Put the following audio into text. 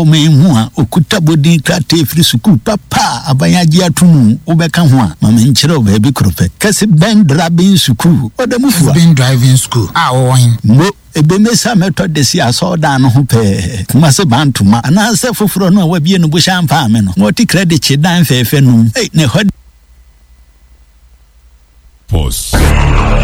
Omehua okuta bodin krate free school papa abanyaji atunu obeka ho a mama nkyere obabi krope kase ben driving school odamufu ben driving school won mo ebemesa method si asoda no ho pe kuma se bantuma ana se foforo no wa bie no bo shampa ame no mo ti credit che dan fefe no ne ho Pause.